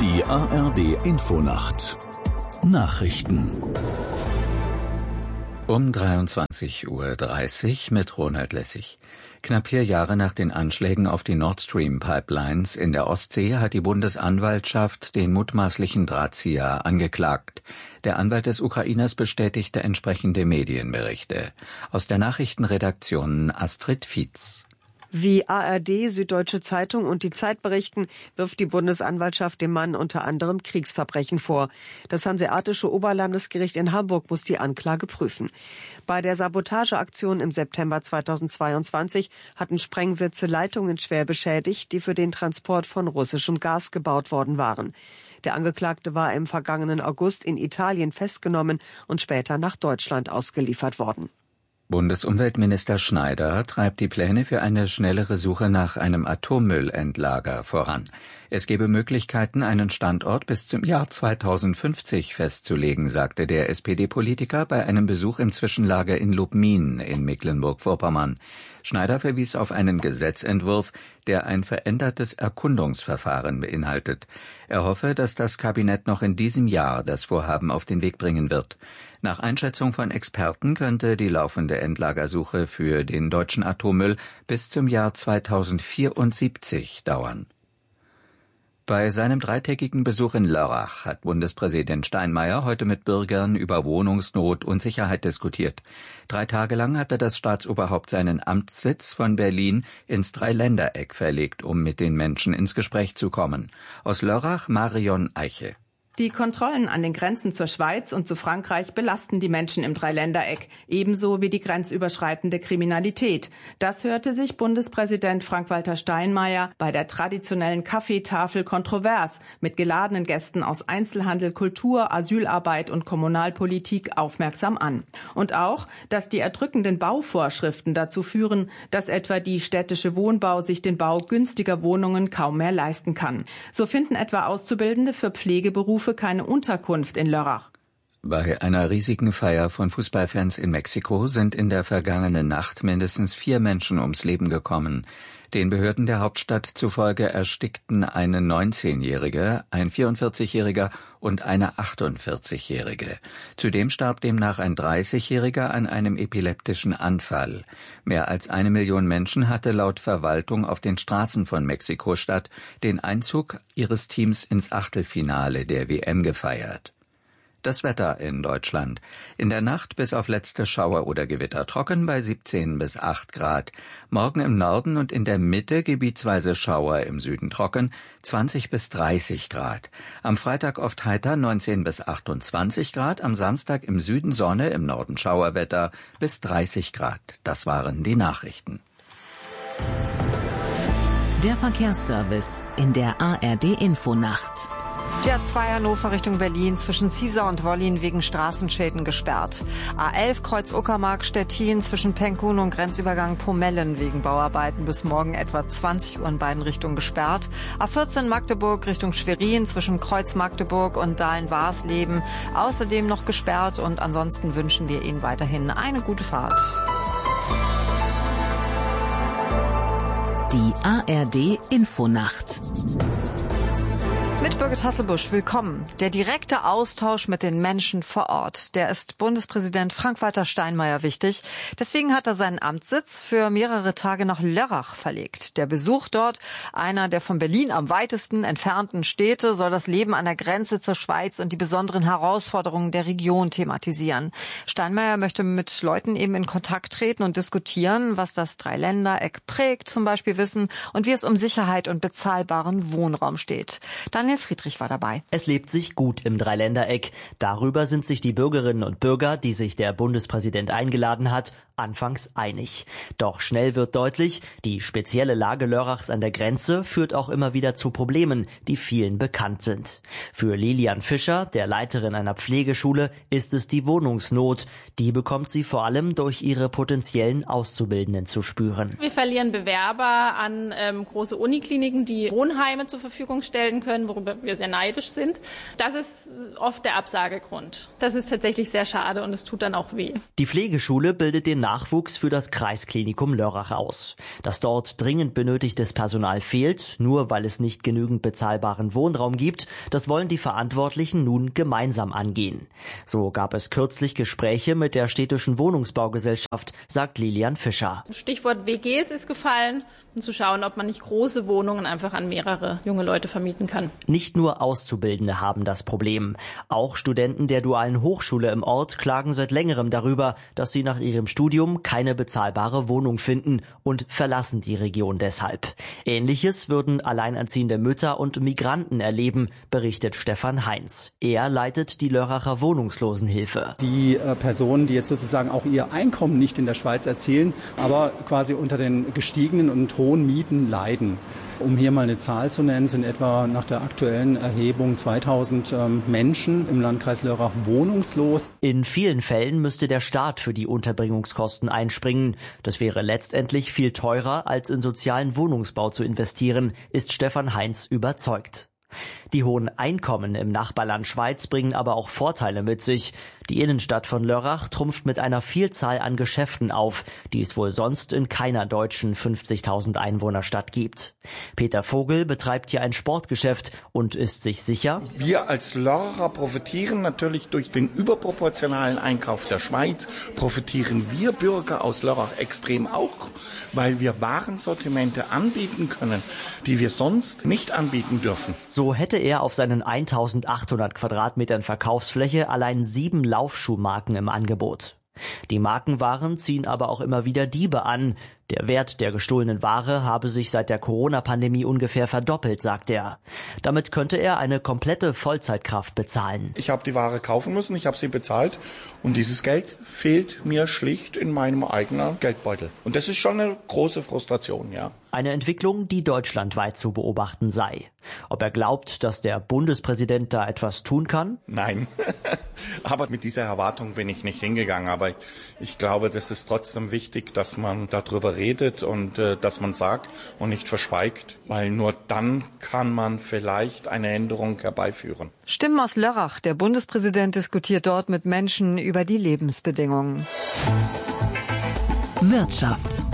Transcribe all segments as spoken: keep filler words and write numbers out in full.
Die A R D-Infonacht Nachrichten um dreiundzwanzig Uhr dreißig mit Ronald Lessig. Knapp vier Jahre nach den Anschlägen auf die Nord Stream Pipelines in der Ostsee hat die Bundesanwaltschaft den mutmaßlichen Drahtzieher angeklagt. Der Anwalt des Ukrainers bestätigte entsprechende Medienberichte. Aus der Nachrichtenredaktion Astrid Fietz. Wie A R D, Süddeutsche Zeitung und die Zeit berichten, wirft die Bundesanwaltschaft dem Mann unter anderem Kriegsverbrechen vor. Das Hanseatische Oberlandesgericht in Hamburg muss die Anklage prüfen. Bei der Sabotageaktion im September zweitausendzweiundzwanzig hatten Sprengsätze Leitungen schwer beschädigt, die für den Transport von russischem Gas gebaut worden waren. Der Angeklagte war im vergangenen August in Italien festgenommen und später nach Deutschland ausgeliefert worden. Bundesumweltminister Schneider treibt die Pläne für eine schnellere Suche nach einem Atommüllendlager voran. Es gebe Möglichkeiten, einen Standort bis zum Jahr zweitausendfünfzig festzulegen, sagte der S P D-Politiker bei einem Besuch im Zwischenlager in Lubmin in Mecklenburg-Vorpommern. Schneider verwies auf einen Gesetzentwurf, der ein verändertes Erkundungsverfahren beinhaltet. Er hoffe, dass das Kabinett noch in diesem Jahr das Vorhaben auf den Weg bringen wird. Nach Einschätzung von Experten könnte die laufende Endlagersuche für den deutschen Atommüll bis zum Jahr zweitausendvierundsiebzig dauern. Bei seinem dreitägigen Besuch in Lörrach hat Bundespräsident Steinmeier heute mit Bürgern über Wohnungsnot und Sicherheit diskutiert. Drei Tage lang hatte das Staatsoberhaupt seinen Amtssitz von Berlin ins Dreiländereck verlegt, um mit den Menschen ins Gespräch zu kommen. Aus Lörrach Marion Eiche. Die Kontrollen an den Grenzen zur Schweiz und zu Frankreich belasten die Menschen im Dreiländereck, ebenso wie die grenzüberschreitende Kriminalität. Das hörte sich Bundespräsident Frank-Walter Steinmeier bei der traditionellen Kaffeetafel kontrovers mit geladenen Gästen aus Einzelhandel, Kultur, Asylarbeit und Kommunalpolitik aufmerksam an. Und auch, dass die erdrückenden Bauvorschriften dazu führen, dass etwa die städtische Wohnbau sich den Bau günstiger Wohnungen kaum mehr leisten kann. So finden etwa Auszubildende für Pflegeberufe keine Unterkunft in Lörrach. Bei einer riesigen Feier von Fußballfans in Mexiko sind in der vergangenen Nacht mindestens vier Menschen ums Leben gekommen. Den Behörden der Hauptstadt zufolge erstickten eine neunzehnjährige, ein vierundvierzigjähriger und eine achtundvierzigjährige. Zudem starb demnach ein dreißigjähriger an einem epileptischen Anfall. Mehr als eine Million Menschen hatte laut Verwaltung auf den Straßen von Mexiko-Stadt den Einzug ihres Teams ins Achtelfinale der W M gefeiert. Das Wetter in Deutschland. In der Nacht bis auf letzte Schauer oder Gewitter trocken bei siebzehn bis acht Grad. Morgen im Norden und in der Mitte gebietsweise Schauer, im Süden trocken, zwanzig bis dreißig Grad. Am Freitag oft heiter, neunzehn bis achtundzwanzig Grad. Am Samstag im Süden Sonne, im Norden Schauerwetter bis dreißig Grad. Das waren die Nachrichten. Der Verkehrsservice in der A R D-Infonacht. Die A zwei Hannover Richtung Berlin zwischen Ziesar und Wollin wegen Straßenschäden gesperrt. A elf Kreuz Uckermark Stettin zwischen Penkun und Grenzübergang Pomellen wegen Bauarbeiten bis morgen etwa zwanzig Uhr in beiden Richtungen gesperrt. A vierzehn Magdeburg Richtung Schwerin zwischen Kreuz Magdeburg und Dahlen-Warsleben außerdem noch gesperrt, und ansonsten wünschen wir Ihnen weiterhin eine gute Fahrt. Die A R D-Infonacht. Mit Birgit Hasselbusch, willkommen. Der direkte Austausch mit den Menschen vor Ort, der ist Bundespräsident Frank-Walter Steinmeier wichtig. Deswegen hat er seinen Amtssitz für mehrere Tage nach Lörrach verlegt. Der Besuch dort, einer der von Berlin am weitesten entfernten Städte, soll das Leben an der Grenze zur Schweiz und die besonderen Herausforderungen der Region thematisieren. Steinmeier möchte mit Leuten eben in Kontakt treten und diskutieren, was das Dreiländereck prägt, zum Beispiel wissen, und wie es um Sicherheit und bezahlbaren Wohnraum steht. Daniel Friedrich war dabei. Es lebt sich gut im Dreiländereck. Darüber sind sich die Bürgerinnen und Bürger, die sich der Bundespräsident eingeladen hat, anfangs einig. Doch schnell wird deutlich, die spezielle Lage Lörrachs an der Grenze führt auch immer wieder zu Problemen, die vielen bekannt sind. Für Lilian Fischer, der Leiterin einer Pflegeschule, ist es die Wohnungsnot. Die bekommt sie vor allem durch ihre potenziellen Auszubildenden zu spüren. Wir verlieren Bewerber an ähm, große Unikliniken, die Wohnheime zur Verfügung stellen können, worüber worüber wir sehr neidisch sind. Das ist oft der Absagegrund. Das ist tatsächlich sehr schade und es tut dann auch weh. Die Pflegeschule bildet den Nachwuchs für das Kreisklinikum Lörrach aus. Dass dort dringend benötigtes Personal fehlt, nur weil es nicht genügend bezahlbaren Wohnraum gibt, das wollen die Verantwortlichen nun gemeinsam angehen. So gab es kürzlich Gespräche mit der städtischen Wohnungsbaugesellschaft, sagt Lilian Fischer. Stichwort W Gs ist gefallen, um zu schauen, ob man nicht große Wohnungen einfach an mehrere junge Leute vermieten kann. Nicht nur Auszubildende haben das Problem. Auch Studenten der dualen Hochschule im Ort klagen seit längerem darüber, dass sie nach ihrem Studium keine bezahlbare Wohnung finden und verlassen die Region deshalb. Ähnliches würden alleinerziehende Mütter und Migranten erleben, berichtet Stefan Heinz. Er leitet die Lörracher Wohnungslosenhilfe. Die äh, Personen, die jetzt sozusagen auch ihr Einkommen nicht in der Schweiz erzielen, aber quasi unter den gestiegenen und hohen Mieten leiden. Um hier mal eine Zahl zu nennen, sind etwa nach der aktuellen Erhebung zweitausend ähm, Menschen im Landkreis Lörrach wohnungslos. In vielen Fällen müsste der Staat für die Unterbringungskosten einspringen. Das wäre letztendlich viel teurer, als in sozialen Wohnungsbau zu investieren, ist Stefan Heinz überzeugt. Die hohen Einkommen im Nachbarland Schweiz bringen aber auch Vorteile mit sich. Die Innenstadt von Lörrach trumpft mit einer Vielzahl an Geschäften auf, die es wohl sonst in keiner deutschen fünfzigtausend Einwohnerstadt gibt. Peter Vogel betreibt hier ein Sportgeschäft und ist sich sicher: Wir als Lörracher profitieren natürlich durch den überproportionalen Einkauf der Schweiz, profitieren wir Bürger aus Lörrach extrem auch, weil wir Warensortimente anbieten können, die wir sonst nicht anbieten dürfen. So hätte er auf seinen eintausendachthundert Quadratmetern Verkaufsfläche allein sieben Laufschuhmarken im Angebot. Die Markenwaren ziehen aber auch immer wieder Diebe an. Der Wert der gestohlenen Ware habe sich seit der Corona-Pandemie ungefähr verdoppelt, sagt er. Damit könnte er eine komplette Vollzeitkraft bezahlen. Ich habe die Ware kaufen müssen, ich habe sie bezahlt und dieses Geld fehlt mir schlicht in meinem eigenen Geldbeutel. Und das ist schon eine große Frustration, ja. Eine Entwicklung, die deutschlandweit zu beobachten sei. Ob er glaubt, dass der Bundespräsident da etwas tun kann? Nein, aber mit dieser Erwartung bin ich nicht hingegangen. Aber ich glaube, das ist trotzdem wichtig, dass man darüber redet und äh, dass man sagt und nicht verschweigt, weil nur dann kann man vielleicht eine Änderung herbeiführen. Stimmen aus Lörrach. Der Bundespräsident diskutiert dort mit Menschen über die Lebensbedingungen. Wirtschaft.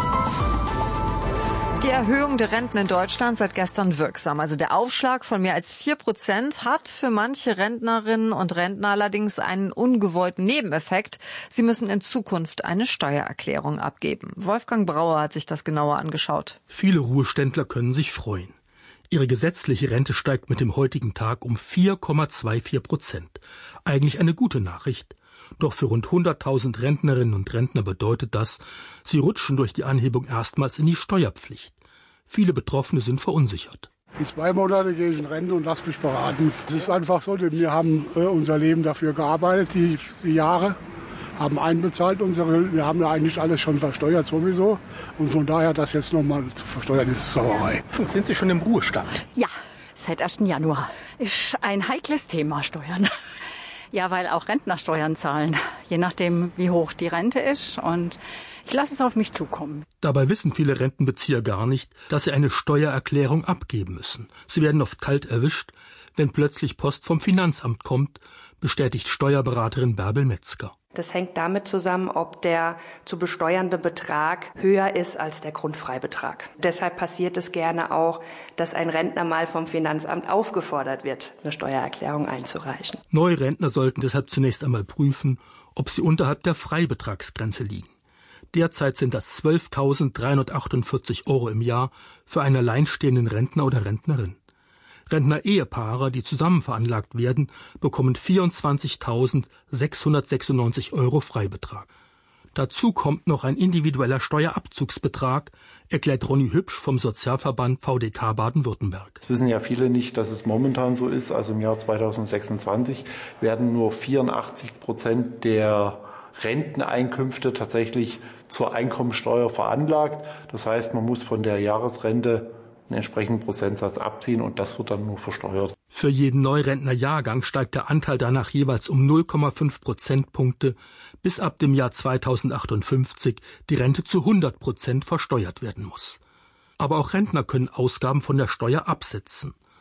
Die Erhöhung der Renten in Deutschland seit gestern wirksam. Also der Aufschlag von mehr als vier Prozent hat für manche Rentnerinnen und Rentner allerdings einen ungewollten Nebeneffekt. Sie müssen in Zukunft eine Steuererklärung abgeben. Wolfgang Brauer hat sich das genauer angeschaut. Viele Ruheständler können sich freuen. Ihre gesetzliche Rente steigt mit dem heutigen Tag um vier Komma vierundzwanzig Prozent. Eigentlich eine gute Nachricht. Doch für rund hunderttausend Rentnerinnen und Rentner bedeutet das, sie rutschen durch die Anhebung erstmals in die Steuerpflicht. Viele Betroffene sind verunsichert. In zwei Monate gehe ich in Rente und lasse mich beraten. Es ist einfach so, wir haben äh, unser Leben dafür gearbeitet, die, die Jahre, haben einbezahlt. Unsere, wir haben ja eigentlich alles schon versteuert sowieso. Und von daher das jetzt nochmal zu versteuern, ist Sauerei. Sind Sie schon im Ruhestand? Ja, seit ersten Januar. Ist ein heikles Thema, Steuern. Ja, weil auch Rentner Steuern zahlen, je nachdem, wie hoch die Rente ist. Und ich lasse es auf mich zukommen. Dabei wissen viele Rentenbezieher gar nicht, dass sie eine Steuererklärung abgeben müssen. Sie werden oft kalt erwischt, wenn plötzlich Post vom Finanzamt kommt, bestätigt Steuerberaterin Bärbel Metzger. Das hängt damit zusammen, ob der zu besteuernde Betrag höher ist als der Grundfreibetrag. Deshalb passiert es gerne auch, dass ein Rentner mal vom Finanzamt aufgefordert wird, eine Steuererklärung einzureichen. Neurentner sollten deshalb zunächst einmal prüfen, ob sie unterhalb der Freibetragsgrenze liegen. Derzeit sind das zwölftausenddreihundertachtundvierzig Euro im Jahr für einen alleinstehenden Rentner oder Rentnerin. Rentner-Ehepaare, die zusammen veranlagt werden, bekommen vierundzwanzigtausendsechshundertsechsundneunzig Euro Freibetrag. Dazu kommt noch ein individueller Steuerabzugsbetrag, erklärt Ronny Hübsch vom Sozialverband V D K Baden-Württemberg. Es wissen ja viele nicht, dass es momentan so ist. Also im Jahr zweitausendsechsundzwanzig werden nur vierundachtzig Prozent der Renteneinkünfte tatsächlich zur Einkommensteuer veranlagt. Das heißt, man muss von der Jahresrente einen entsprechenden Prozentsatz abziehen und das wird dann nur versteuert. Für jeden Neurentnerjahrgang steigt der Anteil danach jeweils um null Komma fünf Prozentpunkte, bis ab dem Jahr zweitausendachtundfünfzig die Rente zu hundert Prozent versteuert werden muss. Aber auch Rentner können Ausgaben von der Steuer absetzen.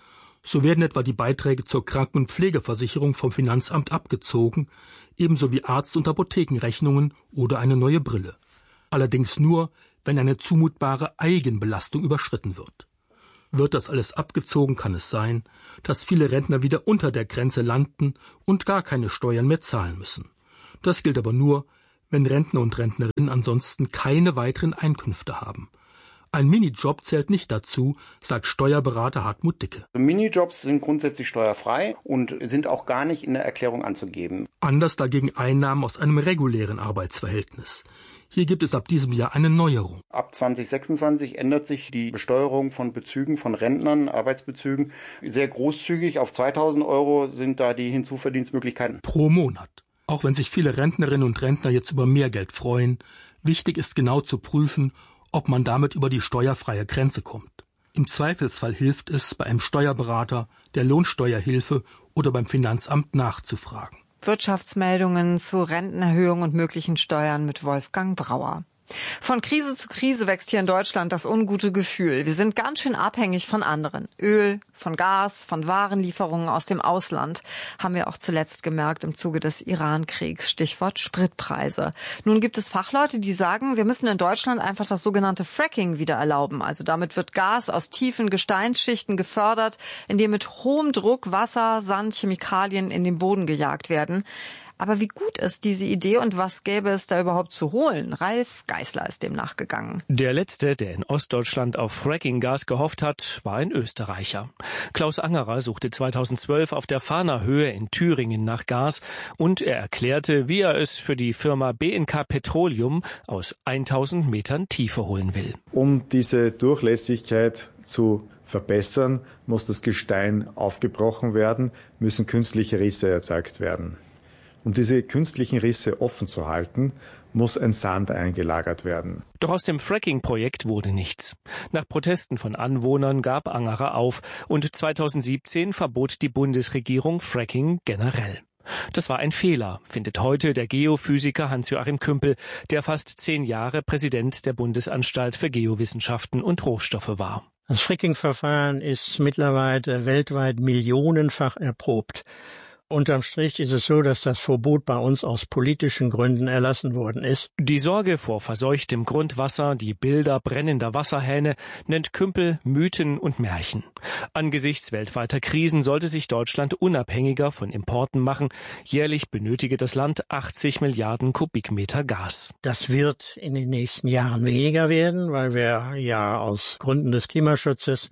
So werden etwa die Beiträge zur Kranken- und Pflegeversicherung vom Finanzamt abgezogen, ebenso wie Arzt- und Apothekenrechnungen oder eine neue Brille. Allerdings nur, wenn eine zumutbare Eigenbelastung überschritten wird. Wird das alles abgezogen, kann es sein, dass viele Rentner wieder unter der Grenze landen und gar keine Steuern mehr zahlen müssen. Das gilt aber nur, wenn Rentner und Rentnerinnen ansonsten keine weiteren Einkünfte haben. Ein Minijob zählt nicht dazu, sagt Steuerberater Hartmut Dicke. Minijobs sind grundsätzlich steuerfrei und sind auch gar nicht in der Erklärung anzugeben. Anders dagegen Einnahmen aus einem regulären Arbeitsverhältnis. Hier gibt es ab diesem Jahr eine Neuerung. Ab zwanzig sechsundzwanzig ändert sich die Besteuerung von Bezügen von Rentnern, Arbeitsbezügen, sehr großzügig. Auf zweitausend Euro sind da die Hinzuverdienstmöglichkeiten. Pro Monat. Auch wenn sich viele Rentnerinnen und Rentner jetzt über mehr Geld freuen, wichtig ist genau zu prüfen, ob man damit über die steuerfreie Grenze kommt. Im Zweifelsfall hilft es, bei einem Steuerberater, der Lohnsteuerhilfe oder beim Finanzamt nachzufragen. Wirtschaftsmeldungen zu Rentenerhöhung und möglichen Steuern mit Wolfgang Brauer. Von Krise zu Krise wächst hier in Deutschland das ungute Gefühl. Wir sind ganz schön abhängig von anderen. Öl, von Gas, von Warenlieferungen aus dem Ausland. Haben wir auch zuletzt gemerkt im Zuge des Iran-Kriegs. Stichwort Spritpreise. Nun gibt es Fachleute, die sagen, wir müssen in Deutschland einfach das sogenannte Fracking wieder erlauben. Also damit wird Gas aus tiefen Gesteinsschichten gefördert, indem mit hohem Druck Wasser, Sand, Chemikalien in den Boden gejagt werden. Aber wie gut ist diese Idee und was gäbe es da überhaupt zu holen? Ralf Geißler ist dem nachgegangen. Der Letzte, der in Ostdeutschland auf Fracking-Gas gehofft hat, war ein Österreicher. Klaus Angerer suchte zweitausendzwölf auf der Fahner Höhe in Thüringen nach Gas und er erklärte, wie er es für die Firma B N K Petroleum aus tausend Metern Tiefe holen will. Um diese Durchlässigkeit zu verbessern, muss das Gestein aufgebrochen werden, müssen künstliche Risse erzeugt werden. Um diese künstlichen Risse offen zu halten, muss ein Sand eingelagert werden. Doch aus dem Fracking-Projekt wurde nichts. Nach Protesten von Anwohnern gab Angerer auf und zweitausendsiebzehn verbot die Bundesregierung Fracking generell. Das war ein Fehler, findet heute der Geophysiker Hans-Joachim Kümpel, der fast zehn Jahre Präsident der Bundesanstalt für Geowissenschaften und Rohstoffe war. Das Fracking-Verfahren ist mittlerweile weltweit millionenfach erprobt. Unterm Strich ist es so, dass das Verbot bei uns aus politischen Gründen erlassen worden ist. Die Sorge vor verseuchtem Grundwasser, die Bilder brennender Wasserhähne nennt Kümpel Mythen und Märchen. Angesichts weltweiter Krisen sollte sich Deutschland unabhängiger von Importen machen. Jährlich benötige das Land achtzig Milliarden Kubikmeter Gas. Das wird in den nächsten Jahren weniger werden, weil wir ja aus Gründen des Klimaschutzes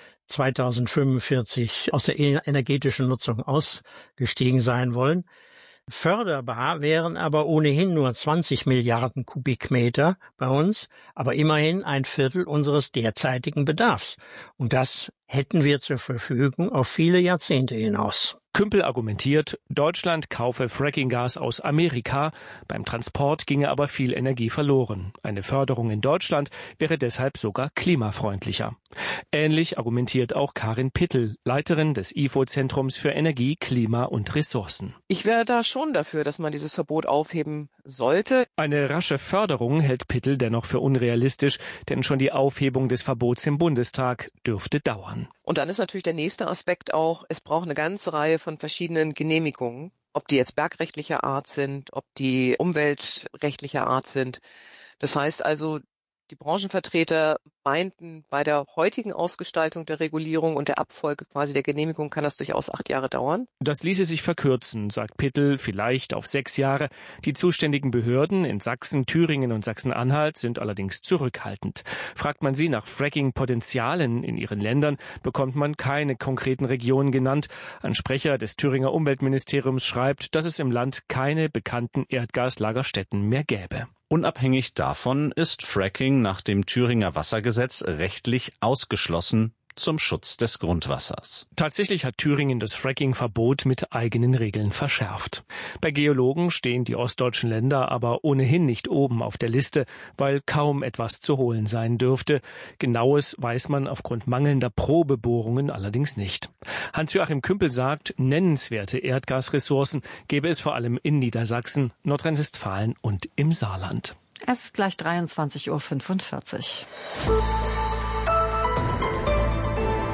zweitausendfünfundvierzig aus der energetischen Nutzung ausgestiegen sein wollen. Förderbar wären aber ohnehin nur zwanzig Milliarden Kubikmeter bei uns, aber immerhin ein Viertel unseres derzeitigen Bedarfs. Und das hätten wir zur Verfügung auf viele Jahrzehnte hinaus. Kümpel argumentiert, Deutschland kaufe Fracking-Gas aus Amerika, beim Transport ginge aber viel Energie verloren. Eine Förderung in Deutschland wäre deshalb sogar klimafreundlicher. Ähnlich argumentiert auch Karin Pittel, Leiterin des I F O-Zentrums für Energie, Klima und Ressourcen. Ich wäre da schon dafür, dass man dieses Verbot aufheben sollte. Eine rasche Förderung hält Pittel dennoch für unrealistisch, denn schon die Aufhebung des Verbots im Bundestag dürfte dauern. Und dann ist natürlich der nächste Aspekt auch, es braucht eine ganze Reihe von verschiedenen Genehmigungen, ob die jetzt bergrechtlicher Art sind, ob die umweltrechtlicher Art sind. Das heißt also, die Branchenvertreter meinten, bei der heutigen Ausgestaltung der Regulierung und der Abfolge quasi der Genehmigung kann das durchaus acht Jahre dauern. Das ließe sich verkürzen, sagt Pittel, vielleicht auf sechs Jahre. Die zuständigen Behörden in Sachsen, Thüringen und Sachsen-Anhalt sind allerdings zurückhaltend. Fragt man sie nach Fracking-Potenzialen in ihren Ländern, bekommt man keine konkreten Regionen genannt. Ein Sprecher des Thüringer Umweltministeriums schreibt, dass es im Land keine bekannten Erdgaslagerstätten mehr gäbe. Unabhängig davon ist Fracking nach dem Thüringer Wassergesetz rechtlich ausgeschlossen zum Schutz des Grundwassers. Tatsächlich hat Thüringen das Fracking-Verbot mit eigenen Regeln verschärft. Bei Geologen stehen die ostdeutschen Länder aber ohnehin nicht oben auf der Liste, weil kaum etwas zu holen sein dürfte. Genaues weiß man aufgrund mangelnder Probebohrungen allerdings nicht. Hans-Joachim Kümpel sagt, nennenswerte Erdgasressourcen gäbe es vor allem in Niedersachsen, Nordrhein-Westfalen und im Saarland. Es ist gleich dreiundzwanzig Uhr fünfundvierzig.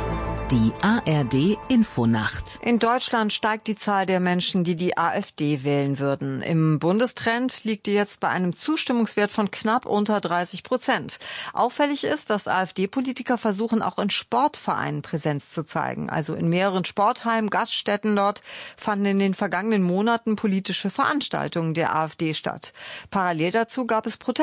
Die A R D Infonacht. In Deutschland steigt die Zahl der Menschen, die die AfD wählen würden. Im Bundestrend liegt die jetzt bei einem Zustimmungswert von knapp unter dreißig Prozent. Auffällig ist, dass AfD-Politiker versuchen, auch in Sportvereinen Präsenz zu zeigen. Also in mehreren Sportheimen, Gaststätten dort fanden in den vergangenen Monaten politische Veranstaltungen der AfD statt. Parallel dazu gab es Proteste.